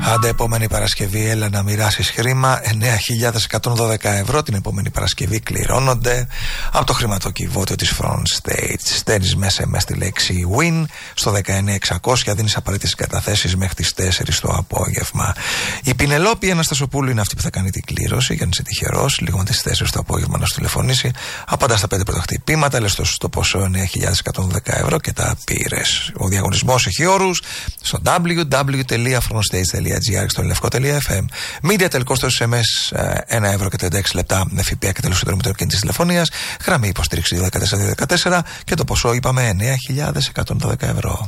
Άντε, επόμενη Παρασκευή, έλα να μοιράσεις χρήμα. 9.112 ευρώ την επόμενη Παρασκευή κληρώνονται από το χρηματοκιβώτιο της Front State. Στέλνεις μέσα SMS τη λέξη WIN στο 19600, δίνεις απαραίτητες καταθέσεις μέχρι τις 4 το απόγευμα. Η Πινελόπη Αναστασοπούλου είναι αυτή που θα κάνει την κλήρωση, για να είσαι τυχερός. Λίγο με τις 4 το απόγευμα να σου τηλεφωνήσει. Απαντά στα 5 πρώτα χτυπήματα, λες το ποσό 9.112 ευρώ και τα πήρες. Ο διαγωνισμός έχει όρους στο www.frontstates.gr, στο λευκό.fm. Media κόστος SMS 1 ευρώ και 36 λεπτά με ΦΠΑ και τέλος συνδρομητών κινητής τηλεφωνίας. Γραμμή υποστήριξη 14214 και το ποσό είπαμε 9.112 ευρώ.